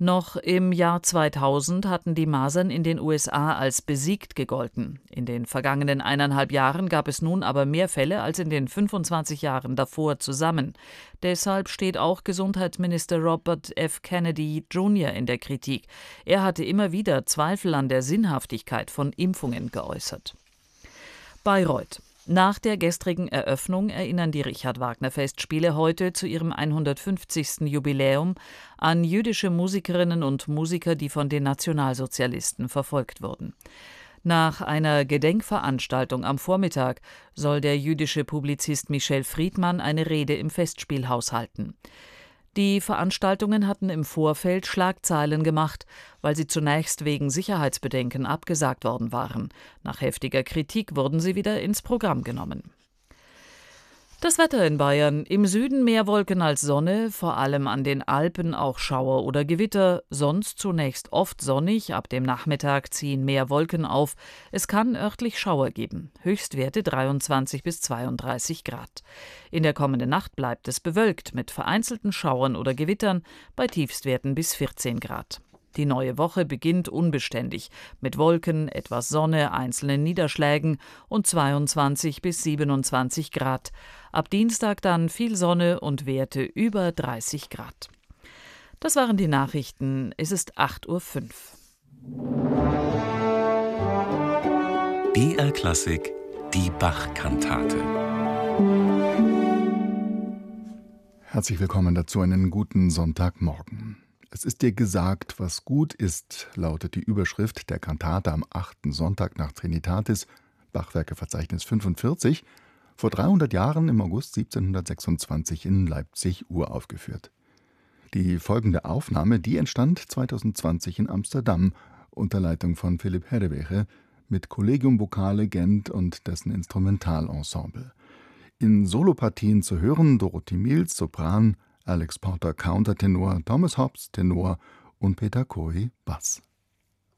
Noch im Jahr 2000 hatten die Masern in den USA als besiegt gegolten. In den vergangenen 1,5 Jahren gab es nun aber mehr Fälle als in den 25 Jahren davor zusammen. Deshalb steht auch Gesundheitsminister Robert F. Kennedy Jr. in der Kritik. Er hatte immer wieder Zweifel an der Sinnhaftigkeit von Impfungen geäußert. Bayreuth. Nach der gestrigen Eröffnung erinnern die Richard-Wagner-Festspiele heute zu ihrem 150. Jubiläum an jüdische Musikerinnen und Musiker, die von den Nationalsozialisten verfolgt wurden. Nach einer Gedenkveranstaltung am Vormittag soll der jüdische Publizist Michel Friedmann eine Rede im Festspielhaus halten. Die Veranstaltungen hatten im Vorfeld Schlagzeilen gemacht, weil sie zunächst wegen Sicherheitsbedenken abgesagt worden waren. Nach heftiger Kritik wurden sie wieder ins Programm genommen. Das Wetter in Bayern: im Süden mehr Wolken als Sonne, vor allem an den Alpen auch Schauer oder Gewitter, sonst zunächst oft sonnig, ab dem Nachmittag ziehen mehr Wolken auf, es kann örtlich Schauer geben, Höchstwerte 23 bis 32 Grad. In der kommenden Nacht bleibt es bewölkt mit vereinzelten Schauern oder Gewittern bei Tiefstwerten bis 14 Grad. Die neue Woche beginnt unbeständig, mit Wolken, etwas Sonne, einzelnen Niederschlägen und 22 bis 27 Grad. Ab Dienstag dann viel Sonne und Werte über 30 Grad. Das waren die Nachrichten. Es ist 8:05 Uhr. BR Klassik, die Bach-Kantate. Herzlich willkommen dazu, einen guten Sonntagmorgen. Es ist dir gesagt, was gut ist, lautet die Überschrift der Kantate am 8. Sonntag nach Trinitatis, Bachwerkeverzeichnis 45, vor 300 Jahren im August 1726 in Leipzig uraufgeführt. Die folgende Aufnahme, die entstand 2020 in Amsterdam unter Leitung von Philipp Herreweghe mit Collegium Vocale Gent und dessen Instrumentalensemble. In Solopartien zu hören Dorothee Mills, Sopran, Alex Porter Countertenor, Thomas Hobbs Tenor und Peter Coy Bass.